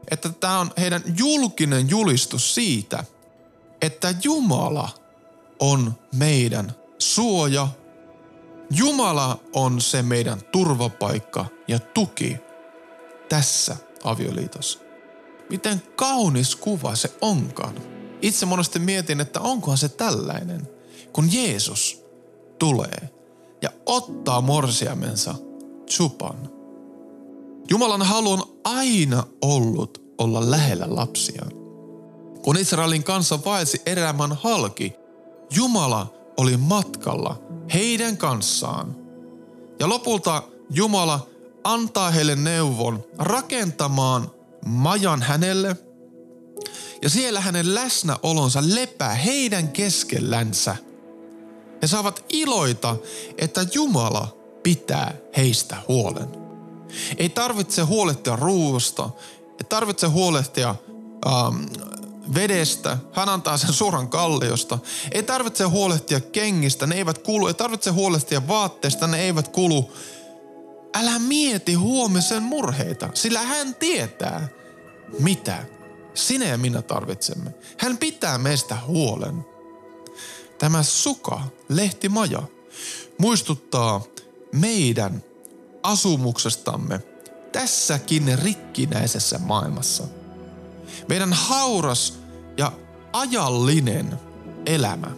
että tämä on heidän julkinen julistus siitä, että Jumala on meidän suoja. Jumala on se meidän turvapaikka ja tuki tässä avioliitossa. Miten kaunis kuva se onkaan. Itse monesti mietin, että onkohan se tällainen, kun Jeesus tulee ja ottaa morsiamensa Tsupan. Jumalan halu on aina ollut olla lähellä lapsiaan. Kun Israelin kansa vaelsi erämaan halki, Jumala oli matkalla heidän kanssaan. Ja lopulta Jumala antaa heille neuvon rakentamaan majan hänelle. Ja siellä hänen läsnäolonsa lepää heidän keskellänsä. He saavat iloita, että Jumala pitää heistä huolen. Ei tarvitse huolehtia ruuasta, ei tarvitse huolehtia vedestä, hän antaa sen suoran kalliosta. Ei tarvitse huolehtia kengistä, ne eivät kulu. Ei tarvitse huolehtia vaatteista, ne eivät kulu. Älä mieti huomisen murheita, sillä hän tietää, mitä sinä ja minä tarvitsemme. Hän pitää meistä huolen. Tämä Suka, lehtimaja, muistuttaa meidän asumuksestamme tässäkin rikkinäisessä maailmassa. Meidän hauras ja ajallinen elämä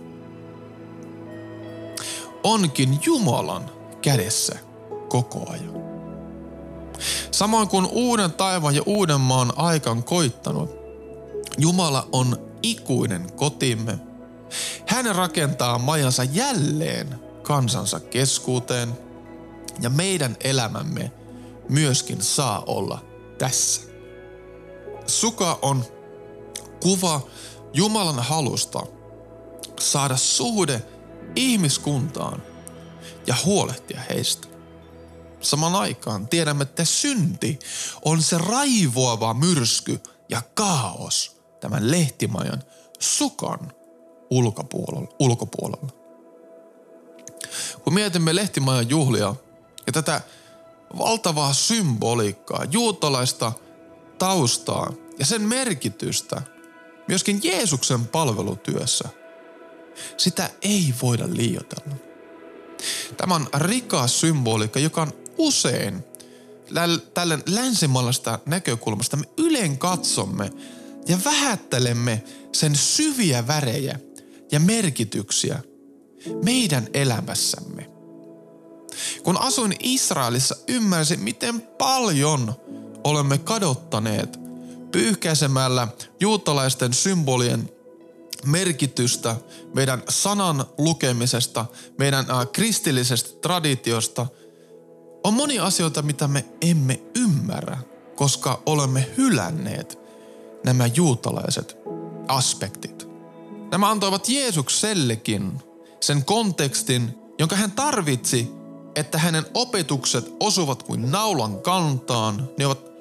onkin Jumalan kädessä koko ajan. Samoin kuin uuden taivaan ja uuden maan aika on koittanut, Jumala on ikuinen kotimme. Hän rakentaa majansa jälleen kansansa keskuuteen ja meidän elämämme myöskin saa olla tässä. Suka on kuva Jumalan halusta saada suhde ihmiskuntaan ja huolehtia heistä. Saman aikaan tiedämme, että synti on se raivoava myrsky ja kaos tämän lehtimajan Sukan ulkopuolella. Kun mietimme lehtimajan juhlia ja tätä valtavaa symboliikkaa, juutalaista taustaa ja sen merkitystä myöskin Jeesuksen palvelutyössä, sitä ei voida liioitella. Tämä on rikas symboliikka, joka on usein tällä länsimaalaisesta näkökulmasta me ylen katsomme ja vähättelemme sen syviä värejä ja merkityksiä meidän elämässämme. Kun asuin Israelissa, ymmärsin, miten paljon olemme kadottaneet pyyhkäisemällä juutalaisten symbolien merkitystä, meidän sanan lukemisesta, meidän kristillisestä traditiosta. On monia asioita, mitä me emme ymmärrä, koska olemme hylänneet nämä juutalaiset aspektit. Nämä antoivat Jeesuksellekin sen kontekstin, jonka hän tarvitsi, että hänen opetukset osuvat kuin naulan kantaan. Ne ovat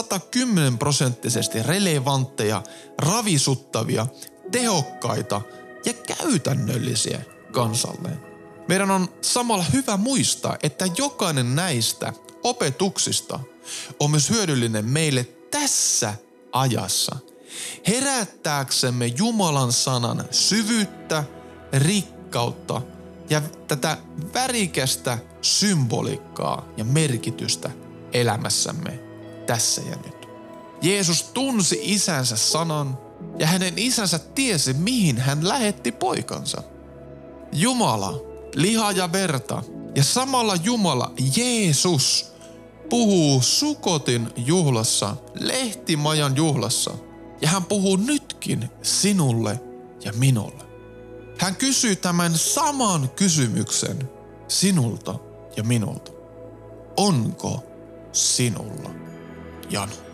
110% relevantteja, ravisuttavia, tehokkaita ja käytännöllisiä kansalleen. Meidän on samalla hyvä muistaa, että jokainen näistä opetuksista on myös hyödyllinen meille tässä ajassa, herättääksemme Jumalan sanan syvyyttä, rikkautta ja tätä värikästä symboliikkaa ja merkitystä elämässämme tässä ja nyt. Jeesus tunsi isänsä sanan ja hänen isänsä tiesi, mihin hän lähetti poikansa. Jumala, liha ja verta ja samalla Jumala, Jeesus, puhuu Sukotin juhlassa, lehtimajan juhlassa ja hän puhuu nytkin sinulle ja minulle. Hän kysyy tämän saman kysymyksen sinulta ja minulta. Onko sinulla jano?